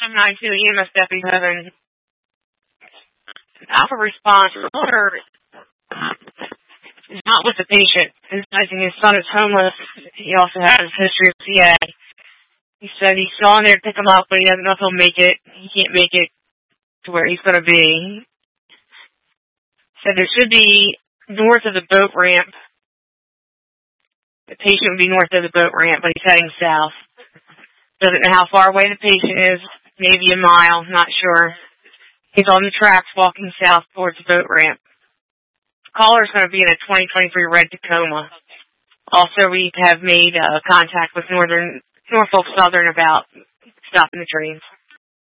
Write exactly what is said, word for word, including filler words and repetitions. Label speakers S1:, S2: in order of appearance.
S1: five nine two E M S deputy having alpha response. Reporter is not with the patient. Advising his son is homeless. He also has a history of C A. He said he's gone there to pick him up, but he doesn't know if he'll make it. He can't make it to where he's going to be. He said there should be north of the boat ramp. The patient would be north of the boat ramp, but he's heading south. Doesn't know how far away the patient is. Maybe a mile, not sure. He's on the tracks walking south towards the boat ramp. The caller is going to be in a twenty twenty-three red Tacoma. Also, we have made uh, contact with Northern Norfolk Southern about stopping the trains.